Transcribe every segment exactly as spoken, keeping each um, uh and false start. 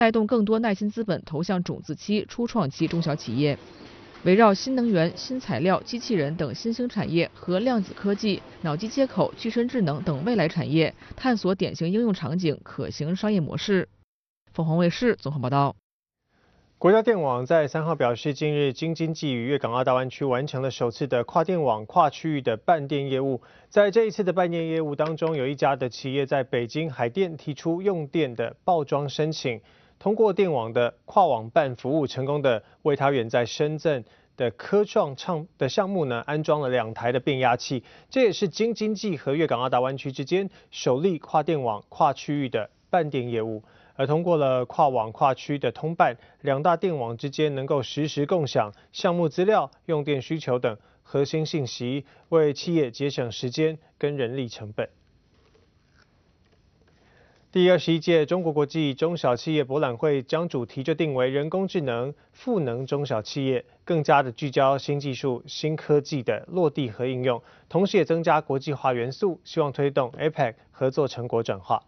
带动更多耐心资本投向种子期、初创期中小企业。围绕新能源、新材料、机器人等新兴产业和量子科技、脑机接口、具身智能等未来产业，探索典型应用场景、可行商业模式。凤凰卫视综合报道。 国家电网在三号表示，近日京津冀与粤港澳大湾区完成了首次的跨电网、跨区域的办电业务。在这一次的办电业务当中，有一家的企业在北京海电提出用电的报装申请，通过电网的跨网办服务，成功的为它远在深圳的科创创的项目呢安装了两台的变压器，这也是京津冀和粤港澳大湾区之间首例跨电网、跨区域的办电业务。而通过了跨网跨区的通办，两大电网之间能够实时共享项目资料、用电需求等核心信息，为企业节省时间跟人力成本。第二十一届中国国际中小企业博览会将主题就定为人工智能赋能中小企业，更加的聚焦新技术、新科技的落地和应用，同时也增加国际化元素，希望推动 A P E C 合作成果转化。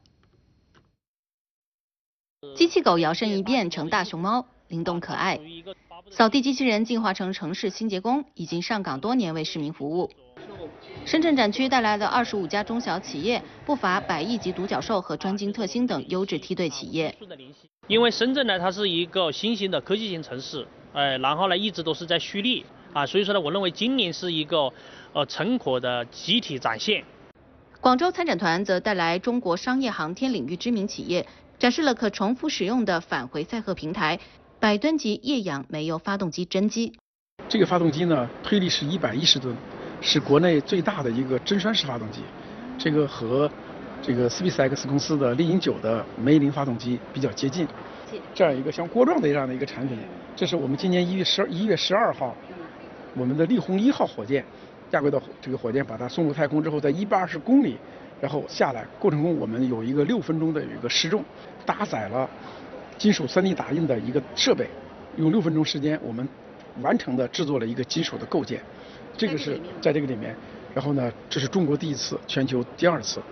机器狗摇身一变成大熊猫，灵动可爱。扫地机器人进化成城市清洁工，已经上岗多年为市民服务。深圳展区带来的二十五家中小企业，不乏百亿级独角兽和专精特新等优质梯队企业。 因为深圳呢，它是一个新兴的科技型城市，哎，然后呢一直都是在蓄力啊，所以说呢，我认为今年是一个呃成果的集体展现。 广州参展团则带来中国商业航天领域知名企业。展示了可重复使用的返回载荷平台，百吨级液氧煤油发动机真机。 这个发动机呢，推力是一百一十吨，是国内最大的一个真栓式发动机。这个和这个 SpaceX 公司的猎鹰九的梅林发动机比较接近。这样一个像锅状的这样的一个产品，这是我们今年一月十一月十二号，我们的力轰一号火箭亚轨道这个火箭把它送入太空之后，在一百二十公里。然后下来过程中，我们有一个六分钟的一个失重，搭载了金属 三 D 打印的一个设备，用六分钟时间，我们完成的制作了一个金属的构件。这个是在这个里面，然后呢，这是中国第一次，全球第二次。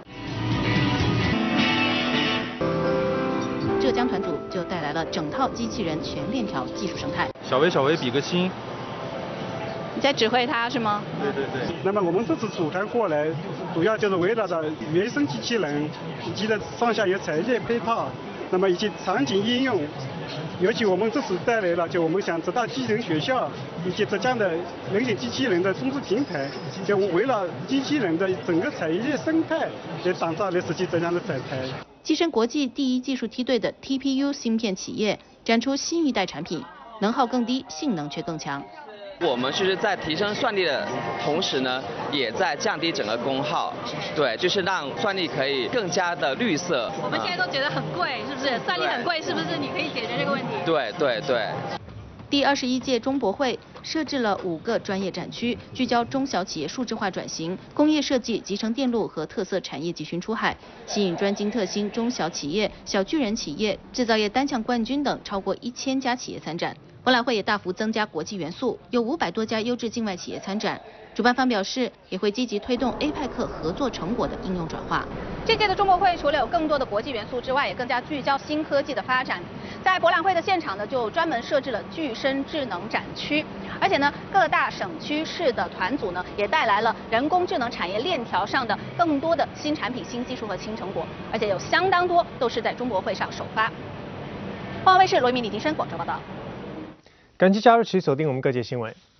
浙江团组就带来了整套机器人全链条技术生态。 小薇，小薇，比个心。 你在指挥它是吗？ 对对对。 那么我们这次组团过来，主要就是围绕着原生机器人以及的上下游产业配套，那么以及场景应用。尤其我们这次带来了，就我们想浙大机器人学校以及浙江的人形机器人的中资平台，就围绕机器人的整个产业生态来打造了实际这样的展台。 跻身国际第一技术梯队的 T P U 芯片企业展出新一代产品，能耗更低，性能却更强。 我们就是在提升算力的同时呢，也在降低整个功耗，对，就是让算力可以更加的绿色。 我们现在都觉得很贵，是不是？算力很贵，是不是？你可以解决这个问题？ 对对对。 第二十一届中博会设置了五个专业展区，聚焦中小企业数字化转型、工业设计、集成电路和特色产业集群出海，吸引专精特新中小企业、小巨人企业、制造业单项冠军等超过一千家企业参展。博览会也大幅增加国际元素，有五百多家优质境外企业参展。主办方表示，也会积极推动 A P E C 合作成果的应用转化。 这届的中博会除了有更多的国际元素之外，也更加聚焦新科技的发展。在博览会的现场呢，就专门设置了具身智能展区，而且呢，各大省区市的团组呢，也带来了人工智能产业链条上的更多的新产品、新技术和新成果，而且有相当多都是在中博会上首发。凤凰卫视罗一鸣、李金生广州报道。 感谢加入，持续锁定我们各界新闻。